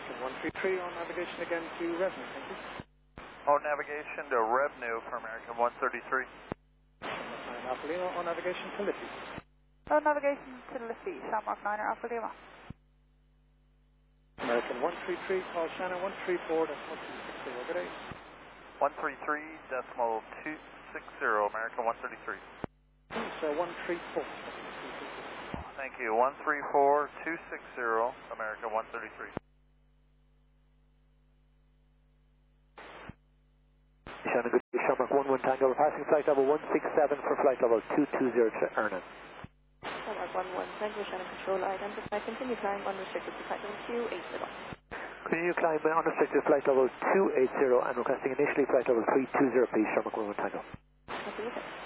American 133 on navigation again to revenue, thank you. On navigation to revenue for American 133. Alpha Lima on navigation to Liffey. On navigation to Liffey, Shamrock 9 Alpha Lima. American 133, call Shannon 134.260, good day. 133.260, American 133. So 134. Thank you, 134.260, American 133. Shannon, good day, Shamrock 11 Tango, we're passing flight level 167 for flight level 220 to Ernan. Shamrock 11 Tango, Shannon Control, identify, continue climb unrestricted to flight level 280. Continue climb unrestricted flight level 280 and requesting initially flight level 320 please, Shamrock 11 Tango. Okay.